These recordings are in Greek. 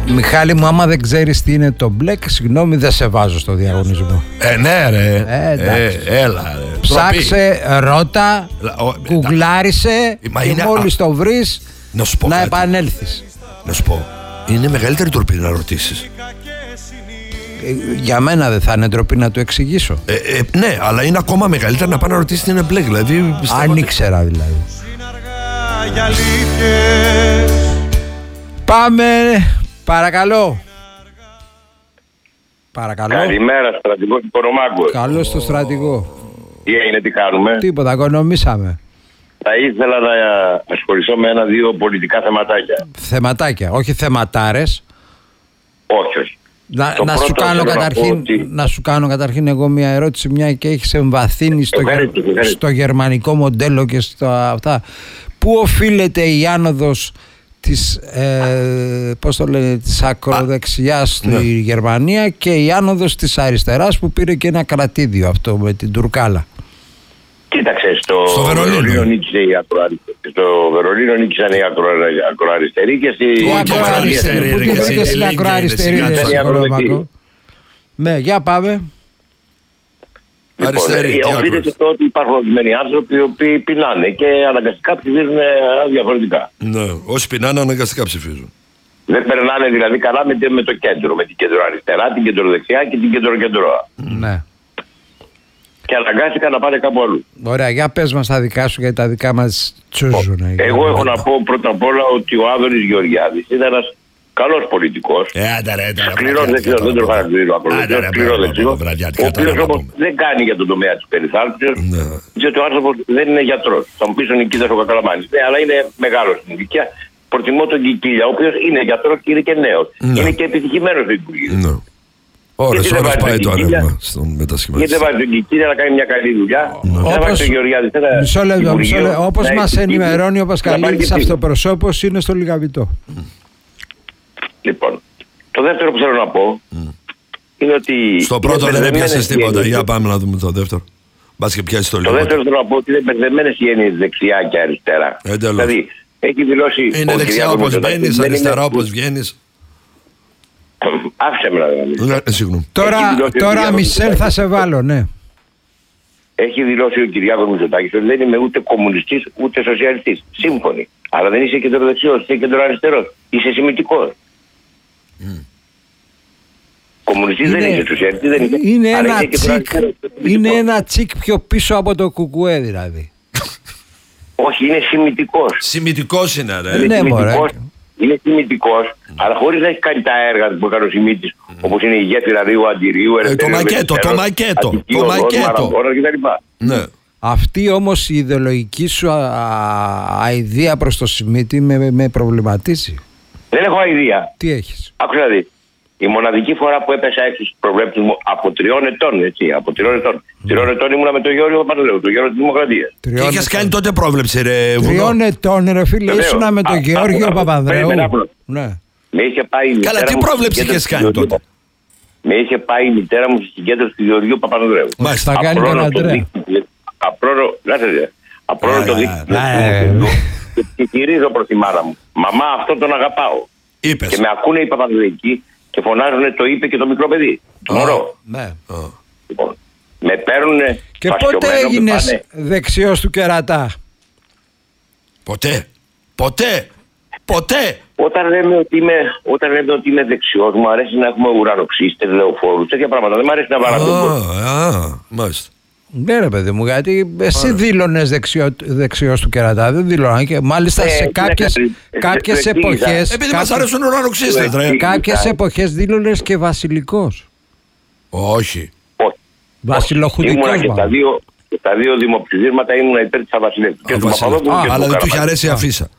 Μιχάλη μου, άμα δεν ξέρεις τι είναι το μπλεκ, συγγνώμη, δεν σε βάζω στο διαγωνισμό. Ναι ρε. Έλα ρε. Ψάξε, ρώτα, γκουγκλάρισε και μόλις το βρεις να επανέλθεις. Να σου πω, είναι μεγαλύτερη ντροπή να ρωτήσεις. Για μένα δεν θα είναι ντροπή να το εξηγήσω. Ναι, αλλά είναι ακόμα μεγαλύτερα να πάει να ρωτήσεις τι είναι μπλεκ. Δηλαδή, αν ήξερα δηλαδή. Πάμε, παρακαλώ. Καλημέρα, στρατηγός Κορομάκος. Καλώς το στρατηγό. Τι έγινε, τι κάνουμε? Τίποτα, οικονομήσαμε. Θα ήθελα να ασχοληθώ με ένα-δύο πολιτικά θεματάκια. Θεματάκια, όχι θεματάρες. Όχι. Να σου κάνω καταρχήν εγώ μια ερώτηση, μια και έχεις εμβαθύνει στο γερμανικό μοντέλο και στα αυτά. Πού οφείλεται η άνοδος της, της ακροδεξιάς στη Γερμανία και η άνοδος της αριστεράς που πήρε και ένα κρατήδιο αυτό με την Τουρκάλα? Κοίταξε, στο Βερολίνο νίκησαν οι ακροαριστεροί και στην ακροαριστερή. Ναι, για πάμε. Οφείλεται στο ότι υπάρχουν ορισμένοι άνθρωποι οι οποίοι πεινάνε και αναγκαστικά ψηφίζουν διαφορετικά. Ναι, όσοι πεινάνε αναγκαστικά ψηφίζουν. Δεν περνάνε δηλαδή καλά με το κέντρο, με την κεντροαριστερά, την κεντροδεξιά και την κεντροκεντρώα. Ναι. Και αναγκάστηκαν να πάνε κάπου αλλού. Ωραία, για πες μας τα δικά σου, γιατί τα δικά μας τσούζουν. Εγώ έχω να πω πρώτα απ' όλα ότι ο Άδωνης Γεωργιάδης ήταν ένας καλός πολιτικός. Σκληρός δεξιός, δεν το χαρακτηρίζω ακόμα. Σκληρός δεξιός, ο οποίος όμως δεν κάνει για τον τομέα της περιθάλψεως, διότι ο άνθρωπος δεν είναι γιατρός. Θα μου πεις ο Νικήτας ο Κακαλαμάνης. Ναι, αλλά είναι μεγάλος στην ηλικία. Προτιμώ τον Κικίλια, ο οποίος είναι γιατρός και είναι και νέος. Είναι και επιτυχημένος στο Υπουργείο. Ώρες πάει το ανέβημα στον μετασχηματισμό. Γιατί δεν βάζει τον Κικίλια να κάνει μια καλή δουλειά. Μισό λεπτό. Όπως μας ενημερώνει ο Πασχαλίδης, αυτοπροσώπος είναι στο Λιγαβητό. Λοιπόν, το δεύτερο που θέλω να πω είναι ότι... Στο πρώτο δεν έπιασες τίποτα. Για πάμε να δούμε το δεύτερο. Μπας και πιάσεις το λίγο. Το δεύτερο θέλω να πω ότι είναι μπερδεμένες οι έννοιες δεξιά και αριστερά. Δηλαδή, έχει δηλώσει... Είναι δεξιά όπως μπαίνεις, αριστερά όπως βγαίνεις. Άφησε με να δει. Συγγνώμη. Τώρα Μισελ θα σε βάλω, ναι. Έχει δηλώσει ο Κυριάκος Μητσοτάκης ότι δεν είμαι ούτε κομμουνιστής ούτε σοσιαλιστής. Σύμφωνοι. Αλλά δεν είσαι κεντροδεξιός, είσαι κεντροαριστερός. Είσαι σημιτικός. Κομμουνιστής δεν είσαι, σοσιαλιστής δεν είσαι. Είναι ένα τσικ πιο πίσω από το κουκουέ δηλαδή. Όχι, είναι σημιτικός. Σημιτικός είναι, ρε. Ναι, μωρέ. Είναι σημιτικός, αλλά χωρίς να έχει κάνει τα έργα που έκανε ο Σιμίτης, όπως είναι η γέφυρα Ρίου Αντιρίου, το μακέτο. Ναι. Αυτή όμως η ιδεολογική σου αηδία προς το Σιμίτη με προβληματίζει. Δεν έχω αηδία. Τι έχεις? Άκουσα να δεις. Η μοναδική φορά που έπεσα έξω στους προβλέψεις μου από 3 ετών, έτσι, από 3 ετών. 3 ετών ήμουνα με τον Γιώργο Παπανδρέου, τον Γιώργο της Δημοκρατίας. Τι είχες κάνει τότε πρόβλεψη, ρε Βουνό? 3 ετών, ρε φίλε, ήσουνα με τον Γιώργο Παπανδρέου. Ναι. Με είχε πάει η μητέρα. Καλά, τι πρόβλεψη είχες κάνει τότε? Με είχε πάει η μητέρα μου στη συγκέντρωση του Γεωργίου Παπανδρέου. Μάλιστα, θα κάνει και ένα Αντρέα. Απρόωρο το δίκτυο. Και γυρίζω προς τη μάνα μου. Μαμά, αυτό τον αγαπάω. Είπες. Και με ακούνε οι Παπανδρέικοι και φωνάζουν το είπε και το μικρό παιδί. Το μωρό. Λοιπόν, με παίρνουνε. Και πότε έγινες δεξιός του κερατά? Ποτέ. Όταν λέμε ότι είμαι δεξιός, μου αρέσει να έχουμε ουρανοξύστες, λεωφόρους, τέτοια πράγματα. Δεν μου αρέσει να βάλω. Μάλιστα. Ναι, ρε παιδί μου, γιατί εσύ δήλωνες δεξιός του κερατά, δεν δήλωνα. Και μάλιστα σε κάποιες εποχές. Επειδή μας αρέσουν ουρανοξύστες, ρε. Κάποιες εποχές δήλωνες και βασιλικός. Όχι. Βασιλοχουδικός. Και τα δύο δημοψηφίσματα ήμουν υπέρ της Αβασιλεύσης. Αλλά δεν του είχε αρέσει η αφίσα.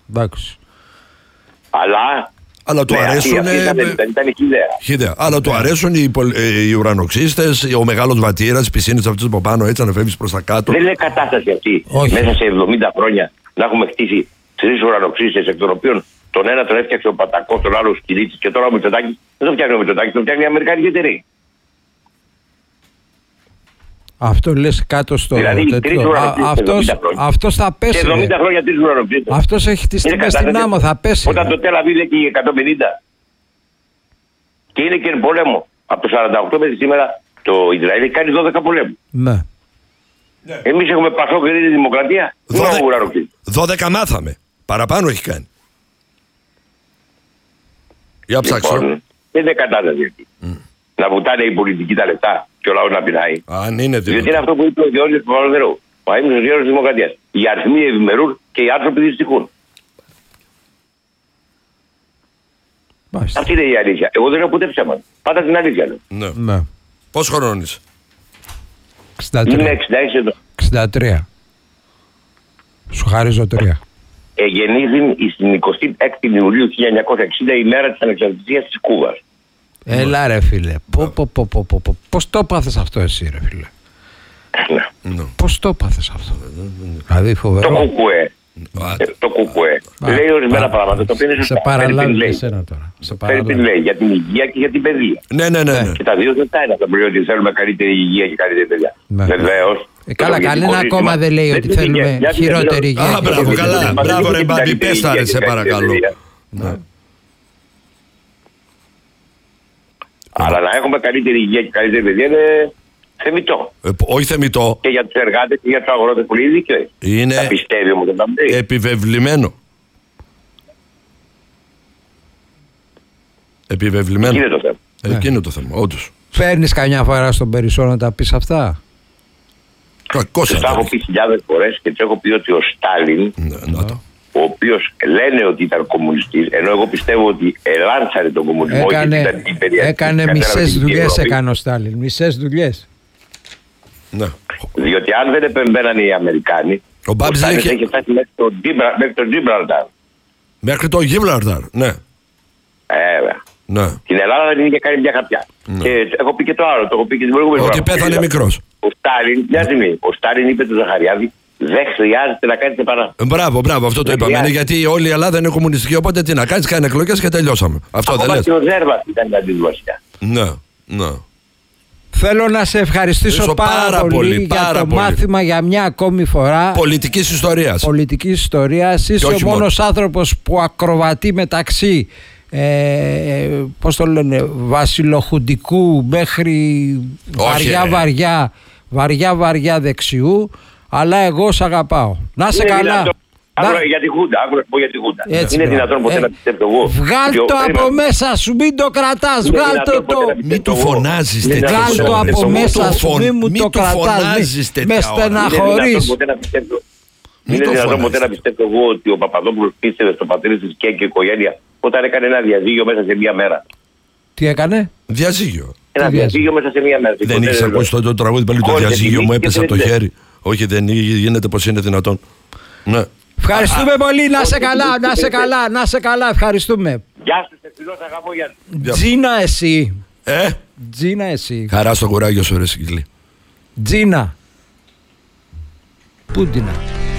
Αλλά του αρέσουν. Ήταν χιδέα. Αλλά του αρέσουν οι ουρανοξύστες, ο μεγάλος βατήρας, οι πισίνες αυτές από πάνω, έτσι να φεύγεις προς τα κάτω. Δεν είναι κατάσταση αυτή. Μέσα σε 70 χρόνια να έχουμε χτίσει 3 ουρανοξύστες, εκ των οποίων τον ένα τον έφτιαξε ο Πατακός, τον άλλο ο Σκυλίτσης και τώρα ο Μητσοτάκης. Δεν το φτιάχνει ο Μητσοτάκης, το φτιάχνει η Αμερικάνικη εταιρεία. Αυτό λες κάτω στο τέτοιο. Αυτός θα πέσει. Και 70 χρόνια 3 ουρανοξύστες. Αυτός έχει τη στιγμή στην άμμο, θα πέσει. Όταν το Τελ Αβίβ έχει 150. Και είναι και πόλεμο. Από το 48 μέχρι σήμερα το Ισραήλ έχει κάνει 12 πολέμου. Ναι. Εμείς έχουμε πασό γρήγορη δημοκρατία. 12 μάθαμε. Παραπάνω έχει κάνει. Για ψάξω. Λοιπόν, δεν είναι κατάσταση αυτή. Να βουτάνε οι πολιτικοί τα λεφτά και ο λαός να πεινάει. Αν είναι δυνατόν. Διότι είναι αυτό που είπε ο Διόνυσος Παπαδρέου. Ο αείμνηστος γέρος της Δημοκρατίας. Οι αριθμοί ευημερούν και οι άνθρωποι δυστυχούν. Αυτή είναι η αλήθεια. Εγώ δεν έχω ποτέ ψέματα. Πάντα την αλήθεια λέω. Ναι. Πόσο χρόνο είσαι? 63. Είμαι 66 εδώ. 63. Σου χαρίζω 3. Γεννήθη στην 26η Ιουλίου 1960, η μέρα της ανεξαρτησίας της Κούβας. Έλα ρε φίλε. Πώς το πάθες αυτό εσύ ρε φίλε? Πώς το πάθες αυτό? Δηλαδή φοβερό. Το κουκουέ. Το κουκουέ. Λέει ορισμένα πράγματα τα οποία είναι σωστά. Σε παραλάβει και εσένα τώρα. Λέει για την υγεία και για την παιδεία. Ναι. Και τα δύο σωστά είναι. Θα πει ότι θέλουμε καλύτερη υγεία και καλύτερη παιδεία. Βεβαίως. Καλά, κανένα ακόμα δεν λέει ότι θέλουμε χειρότερη υγεία. Α, μπράβο, καλά. Μπράβο ρε Μπάμπη, πες τα ρε σε παρακαλώ. Αλλά να έχουμε καλύτερη υγεία και καλύτερη παιδεία είναι θεμιτό. Όχι θεμιτό. Και για τους εργάτες και για τους αγρότες πολύ δίκαιο. Είναι τα πιστεύει όμως όταν πει. Επιβεβλημένο. Επιβεβλημένο. Εκεί είναι το θέμα. Εκεί είναι το θέμα, όντως. Φέρνεις καμιά φορά στον Περισσό να τα πεις αυτά? Κακώς θα τα έχω πει χιλιάδες φορές και τους έχω πει ότι ο Στάλιν, ο οποίος λένε ότι ήταν κομμουνιστής, ενώ εγώ πιστεύω ότι ελάνσαρε τον κομμουνισμό. Έκανε μισές δουλειές έκανε ο Στάλιν. Μισές δουλειές. Ναι. Διότι αν δεν επεμβαίνανε οι Αμερικάνοι, ο Στάλιν είχε φτάσει μέχρι το Τζίμπραλταρ. Μέχρι το Γιβραλτάρ, ναι. Ναι. Την Ελλάδα δεν είχε κάνει μια χαπιά. Και έχω πει και το άλλο, το έχω πει και την προηγούμενη φορά. Ότι πέθανε μικρός. Ο Στάλιν, μια στιγμή, ο Στάλιν είπε του Ζαχαριάδη, δεν χρειάζεται να κάνετε επανάσταση. Μπράβο, αυτό το είπαμε. Είναι γιατί όλη η Ελλάδα είναι κομμουνιστική, οπότε τι να κάνεις, κάνει εκλογές και τελειώσαμε. Αυτό δεν λες? Και ο Ζέρβας ήταν αντιδραστικά. Ναι. Θέλω να σε ευχαριστήσω πάρα πολύ για το μάθημα για μια ακόμη φορά. Πολιτικής ιστορίας. Είσαι ο μόνος άνθρωπος που ακροβατεί μεταξύ πώς το λένε, βασιλοχουντικού μέχρι βαριά δεξιού, αλλά εγώ σ' αγαπάω. Να σε καλά. Για τη Χούντα, είναι δυνατόν ποτέ να πιστεύω εγώ? Βγάλ' το από μέσα σου, μην το κρατάς. Μην του φωνάζεις τέτοια. Βγάλ' το από μέσα σου, μην μου το κρατάς. Με στεναχωρείς. Είναι δυνατόν ποτέ να πιστεύω εγώ ότι ο Παπαδόπουλος πίστευε στο πατρίδι της και οικογένεια όταν έκανε ένα διαζύγιο μέσα σε μία μέρα? Τι έκανε? Διαζύγιο. Ένα διαζύγιο μέσα σε μία μέρα. Δεν είχες ακούσει το τραγούδι πάλι? Το διαζύγιο μου έπεσε από το χέρι. Όχι, δεν γίνεται, πως είναι δυνατόν. Ναι. Ευχαριστούμε πολύ, να σε καλά, ευχαριστούμε. Γεια σου, σε φιλός, αγαπώ, γεια σου. Τζίνα εσύ. Τζίνα εσύ. Χαρά στο κουράγιο σου ρε Σκυλή. Τζίνα. Πούντινα.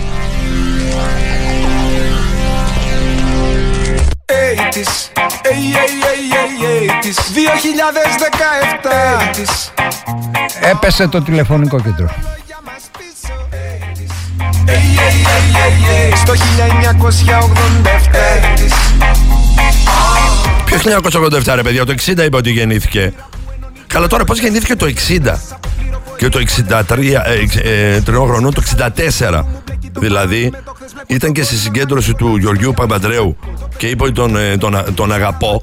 2017 έπεσε το τηλεφωνικό κέντρο. Στο 1987. Ποιο 1987 ρε παιδιά? Το 60 είπε ότι γεννήθηκε. Καλά, τώρα πώς γεννήθηκε το 60 και το 63 χρονών, το 64 δηλαδή ήταν και στη συγκέντρωση του Γεωργίου Παπαδρέου και είπε ότι τον αγαπώ.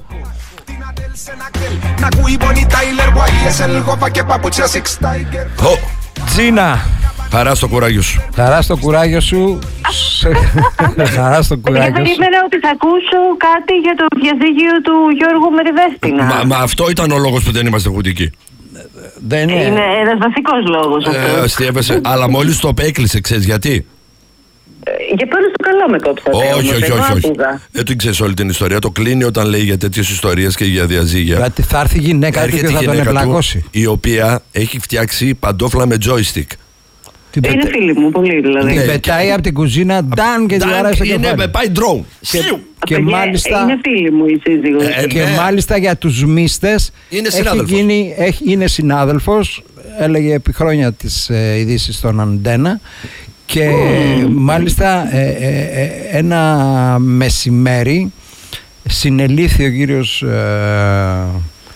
Τζίνα, χαρά στο κουράγιο σου. Χαρά στο κουράγιο σου. Χαρά στο κουράγιο σου. Περίμενα ότι θα ακούσω κάτι για το διαζύγιο του Γιώργου με τη Δέσποινα. Μα αυτό ήταν ο λόγος που δεν είμαστε χουντικοί. Δεν είναι. Είναι ένας βασικός λόγος αυτό. Αστείευεσαι, αλλά μόλις το έκλεισε, ξέρεις γιατί? Για πάνω στο καλό με κόψατε. Όχι. Δεν την ξέρεις όλη την ιστορία. Το κλείνει όταν λέει για τέτοιες ιστορίες και για διαζύγια. Γιατί θα έρθει η γυναίκα του και θα τον εμπλακώσει. Η οποία έχει φτιάξει παντόφλα με joystick. Είναι φίλη μου, πολύ δηλαδή. Την πετάει από την κουζίνα, ντάν και την αρέσει στο κεφάλι. Είναι, πάει drone. Και μάλιστα. Είναι φίλη μου η σύζυγος. Και μάλιστα για τους μίστες είναι συνάδελφος. Έλεγε επί χρόνια τις ειδήσεις στον Αντένα. Και μάλιστα ένα μεσημέρι συνελήφθη ο κύριος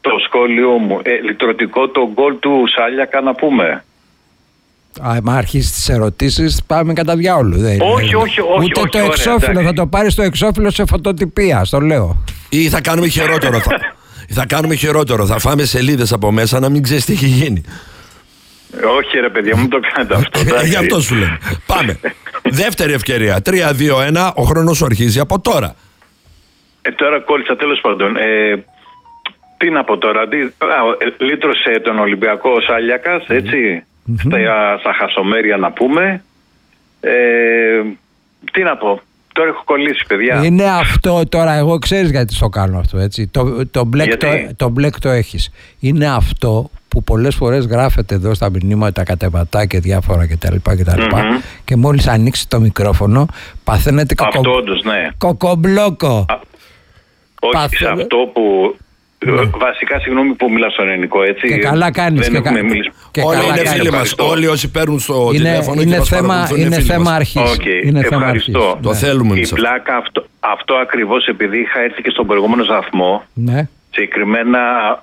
το σχόλιο μου. Λυτρωτικό το γκολ του Σάλιακα να πούμε. Μα αρχίσει τις ερωτήσεις, πάμε κατά διάολου. Όχι. Ούτε το εξώφυλλο, θα το πάρεις το εξώφυλλο σε φωτοτυπία, στο λέω. Ή θα κάνουμε χειρότερο. Θα κάνουμε χειρότερο. Θα φάμε σελίδες από μέσα να μην ξέρεις τι έχει γίνει. Όχι ρε παιδιά, μην το κάνετε αυτό. Γι' αυτό σου λέω. Πάμε. Δεύτερη ευκαιρία. 3-2-1. Ο χρόνος σου αρχίζει από τώρα. Τώρα κόλλησα, τέλος πάντων. Τι να πω τώρα. Λύτρωσε τον Ολυμπιακό ο Σάλιακας, έτσι. Στα χασομέρια να πούμε. Τι να πω. Τώρα έχω κολλήσει, παιδιά. Είναι αυτό τώρα, εγώ ξέρεις γιατί το κάνω αυτό, έτσι. Το μπλεκ το έχεις. Είναι αυτό που πολλές φορές γράφεται εδώ στα μηνύματα, κατεβατά και διάφορα κτλ. Και μόλις ανοίξει το μικρόφωνο παθαίνετε κοκομπλόκο. Όχι, σε αυτό που... Βασικά, συγγνώμη που μιλάω στον ελληνικό, έτσι. Και καλά κάνεις. Όλοι είναι φίλοι μας. Όλοι όσοι παίρνουν στο τηλέφωνο και μας παρακολουθούν είναι θέμα αρχής. Ευχαριστώ. Το θέλουμε. Η πλάκα αυτό ακριβώς, επειδή είχα έρθει και στον προηγούμενο σταθμό, συγκεκριμένα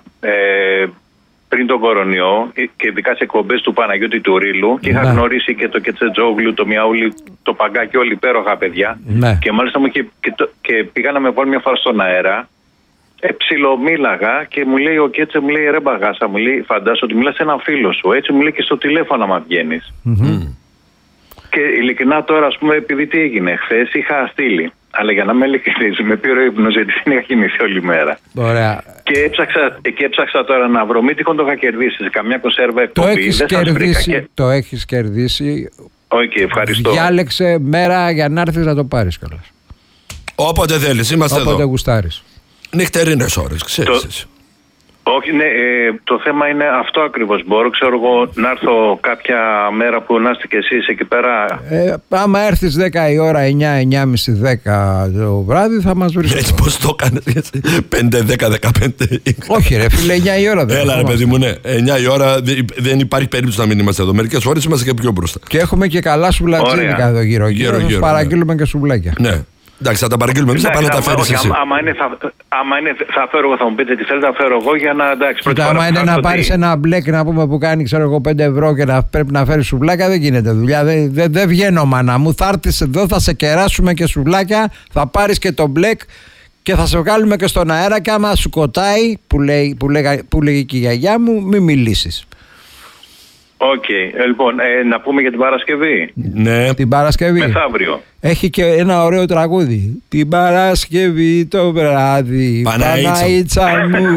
πριν τον κορονοϊό και ειδικά σε εκπομπές του Παναγιώτη του Ρήλου, και είχα γνωρίσει και το Κετσετζόγλου, το Μιαούλη, το Παγκάκι, όλοι υπέροχα παιδιά. Και μάλιστα και πήγα να με βάλω μια φορά στον αέρα. Ψιλομίλαγα και μου λέει ο Κέτσε, μου λέει ρε μπαγάσα, μου λέει φαντάσου ότι μιλάς σε έναν φίλο σου, έτσι μου λέει και στο τηλέφωνο άμα βγαίνεις. Και ειλικρινά τώρα, ας πούμε, επειδή τι έγινε, χθες είχα στείλει, αλλά για να με ειλικρινής, με πήρε ο ύπνος γιατί δεν είχα κοιμηθεί όλη μέρα. Ωραία. Και έψαξα τώρα να βρω, μη τυχόν το είχα κερδίσει σε καμιά κονσέρβα εκπομπή. Το έχεις κερδίσει. Ευχαριστώ. Διάλεξε μέρα για να έρθεις να το πάρεις κιόλας. Όποτε θέλεις, είμαστε εδώ. Όποτε γουστάρεις. Νυχτερινές ώρες, ξέρεις. Όχι, ναι, το θέμα είναι αυτό ακριβώς. Μπορώ, ξέρω εγώ, να έρθω κάποια μέρα που να είστε κι εσείς εκεί πέρα. Άμα έρθεις 10 η ώρα, 9:30, 10 το βράδυ, θα μας βρεις. Έτσι πώς το κάνεις, 5, 10, 15. Όχι ρε φίλε, 9 η ώρα δεν. Έλα ρε παιδί μου, ναι. 9 η ώρα δεν υπάρχει περίπτωση να μην είμαστε εδώ. Μερικές φορές είμαστε και πιο μπροστά. Και έχουμε και καλά σουβλατζίνικα εδώ γύρω-γύρω. Θα παραγγείλουμε και σουβλάκια. Ναι. Εντάξει, θα τα παραγγείλουμε εμείς, θα πάνε να τα φέρεις εσύ. Άμα είναι, θα φέρω εγώ, θα μου πείτε τι θέλετε, θα φέρω εγώ για να εντάξει. Άμα είναι να πάρεις ένα μπλεκ να πούμε που κάνει, ξέρω εγώ, 5 ευρώ και να πρέπει να φέρεις σουβλάκια, δεν γίνεται δουλειά. Δεν βγαίνω, μάνα μου. Θα έρθεις εδώ, θα σε κεράσουμε και σουβλάκια, θα πάρεις και το μπλεκ και θα σε βγάλουμε και στον αέρα. Και άμα σου κοτάει, που λέγει και η γιαγιά μου, μην μιλήσεις. Λοιπόν, να πούμε για την Παρασκευή. Ναι. Την Παρασκευή. Μεθαύριο. Έχει και ένα ωραίο τραγούδι. Την Παρασκευή το βράδυ, Παναίτσα μου.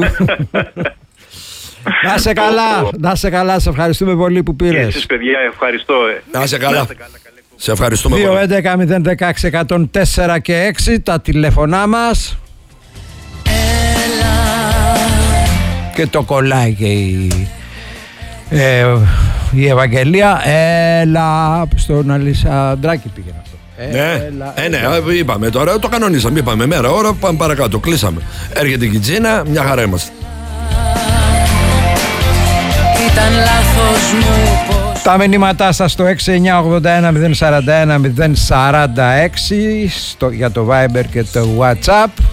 Να σε καλά, σε ευχαριστούμε πολύ που πήρες. Εσείς παιδιά, ευχαριστώ. Να σε καλά. Σε ευχαριστούμε 2-11-016-104 και 6 τα τηλέφωνά μας. Και το κολλάει και η Ευαγγελία. Έλα, στον Αλισανδράκη πήγαινε αυτό. Ναι, είπαμε τώρα, το κανονίσαμε. Είπαμε μέρα, ώρα, πάμε παρακάτω. Κλείσαμε. Έρχεται η Κιτζίνα, μια χαρά είμαστε. Ήταν λάθος μου. Τα μηνύματά σας στο 6981 041 046 για το Viber και το WhatsApp.